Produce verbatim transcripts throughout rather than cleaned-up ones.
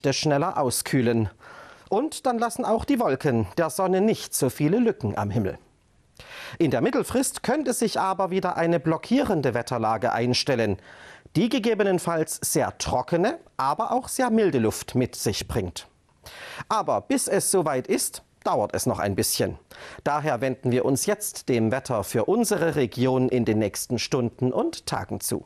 schneller auskühlen. Und dann lassen auch die Wolken der Sonne nicht so viele Lücken am Himmel. In der Mittelfrist könnte sich aber wieder eine blockierende Wetterlage einstellen, die gegebenenfalls sehr trockene, aber auch sehr milde Luft mit sich bringt. Aber bis es soweit ist, dauert es noch ein bisschen. Daher wenden wir uns jetzt dem Wetter für unsere Region in den nächsten Stunden und Tagen zu.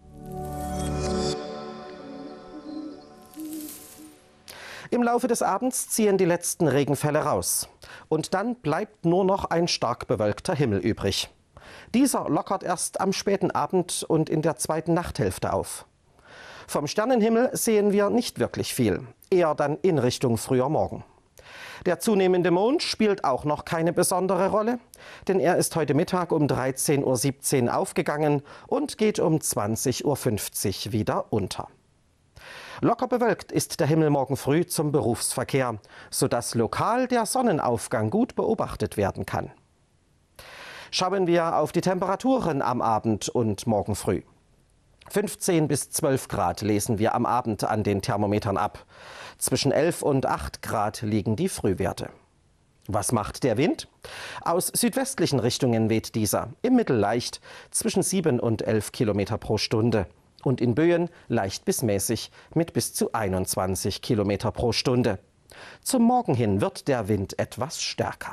Im Laufe des Abends ziehen die letzten Regenfälle raus. Und dann bleibt nur noch ein stark bewölkter Himmel übrig. Dieser lockert erst am späten Abend und in der zweiten Nachthälfte auf. Vom Sternenhimmel sehen wir nicht wirklich viel, eher dann in Richtung früher Morgen. Der zunehmende Mond spielt auch noch keine besondere Rolle, denn er ist heute Mittag um dreizehn Uhr siebzehn aufgegangen und geht um zwanzig Uhr fünfzig wieder unter. Locker bewölkt ist der Himmel morgen früh zum Berufsverkehr, sodass lokal der Sonnenaufgang gut beobachtet werden kann. Schauen wir auf die Temperaturen am Abend und morgen früh. fünfzehn bis zwölf Grad lesen wir am Abend an den Thermometern ab. Zwischen elf und acht Grad liegen die Frühwerte. Was macht der Wind? Aus südwestlichen Richtungen weht dieser, im Mittel leicht, zwischen sieben und elf Kilometer pro Stunde. Und in Böen leicht bis mäßig mit bis zu einundzwanzig Kilometer pro Stunde. Zum Morgen hin wird der Wind etwas stärker.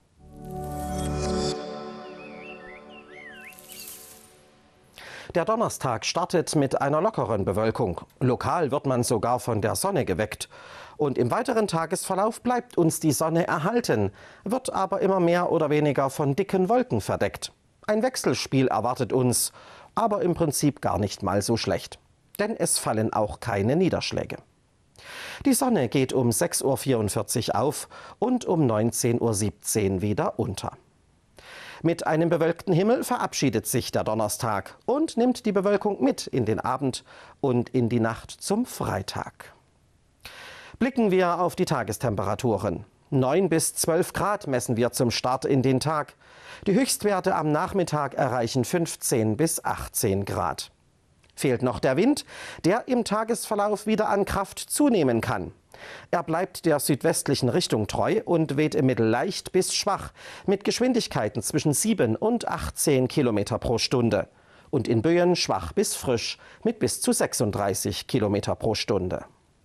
Der Donnerstag startet mit einer lockeren Bewölkung. Lokal wird man sogar von der Sonne geweckt. Und im weiteren Tagesverlauf bleibt uns die Sonne erhalten, wird aber immer mehr oder weniger von dicken Wolken verdeckt. Ein Wechselspiel erwartet uns, aber im Prinzip gar nicht mal so schlecht. Denn es fallen auch keine Niederschläge. Die Sonne geht um sechs Uhr vierundvierzig auf und um neunzehn Uhr siebzehn wieder unter. Mit einem bewölkten Himmel verabschiedet sich der Donnerstag und nimmt die Bewölkung mit in den Abend und in die Nacht zum Freitag. Blicken wir auf die Tagestemperaturen. neun bis zwölf Grad messen wir zum Start in den Tag. Die Höchstwerte am Nachmittag erreichen fünfzehn bis achtzehn Grad. Fehlt noch der Wind, der im Tagesverlauf wieder an Kraft zunehmen kann. Er bleibt der südwestlichen Richtung treu und weht im Mittel leicht bis schwach mit Geschwindigkeiten zwischen sieben und achtzehn Kilometer pro Stunde und in Böen schwach bis frisch mit bis zu sechsunddreißig Kilometer pro Stunde.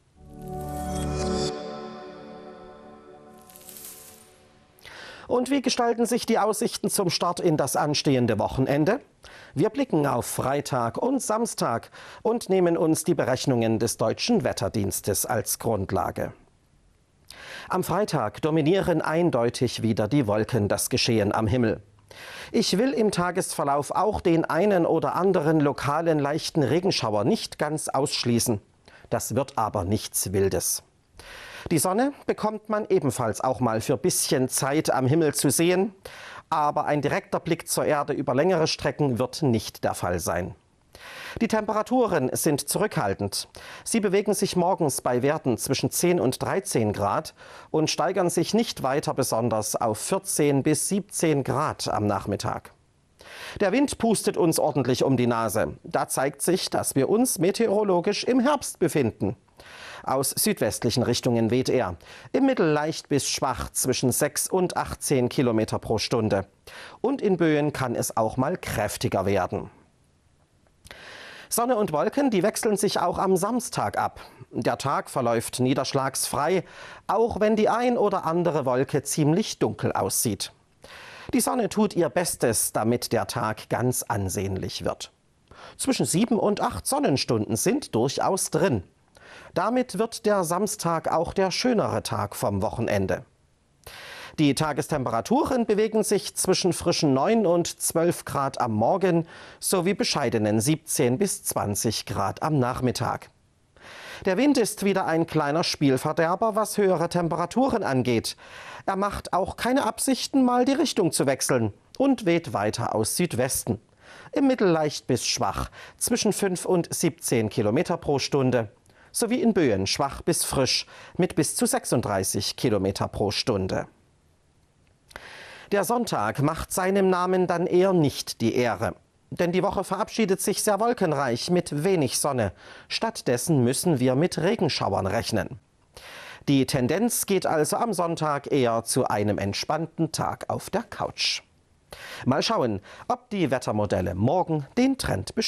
Und wie gestalten sich die Aussichten zum Start in das anstehende Wochenende? Wir blicken auf Freitag und Samstag und nehmen uns die Berechnungen des Deutschen Wetterdienstes als Grundlage. Am Freitag dominieren eindeutig wieder die Wolken das Geschehen am Himmel. Ich will im Tagesverlauf auch den einen oder anderen lokalen leichten Regenschauer nicht ganz ausschließen. Das wird aber nichts Wildes. Die Sonne bekommt man ebenfalls auch mal für bisschen Zeit am Himmel zu sehen, aber ein direkter Blick zur Erde über längere Strecken wird nicht der Fall sein. Die Temperaturen sind zurückhaltend. Sie bewegen sich morgens bei Werten zwischen zehn und dreizehn Grad und steigern sich nicht weiter besonders auf vierzehn bis siebzehn Grad am Nachmittag. Der Wind pustet uns ordentlich um die Nase. Da zeigt sich, dass wir uns meteorologisch im Herbst befinden. Aus südwestlichen Richtungen weht er. Im Mittel leicht bis schwach zwischen sechs und achtzehn Kilometer pro Stunde. Und in Böen kann es auch mal kräftiger werden. Sonne und Wolken, die wechseln sich auch am Samstag ab. Der Tag verläuft niederschlagsfrei, auch wenn die ein oder andere Wolke ziemlich dunkel aussieht. Die Sonne tut ihr Bestes, damit der Tag ganz ansehnlich wird. Zwischen sieben und acht Sonnenstunden sind durchaus drin. Damit wird der Samstag auch der schönere Tag vom Wochenende. Die Tagestemperaturen bewegen sich zwischen frischen neun und zwölf Grad am Morgen sowie bescheidenen siebzehn bis zwanzig Grad am Nachmittag. Der Wind ist wieder ein kleiner Spielverderber, was höhere Temperaturen angeht. Er macht auch keine Absichten, mal die Richtung zu wechseln und weht weiter aus Südwesten. Im Mittel leicht bis schwach, zwischen fünf und siebzehn Kilometer pro Stunde, sowie in Böen schwach bis frisch mit bis zu sechsunddreißig Kilometer pro Stunde. Der Sonntag macht seinem Namen dann eher nicht die Ehre. Denn die Woche verabschiedet sich sehr wolkenreich mit wenig Sonne. Stattdessen müssen wir mit Regenschauern rechnen. Die Tendenz geht also am Sonntag eher zu einem entspannten Tag auf der Couch. Mal schauen, ob die Wettermodelle morgen den Trend bestätigen.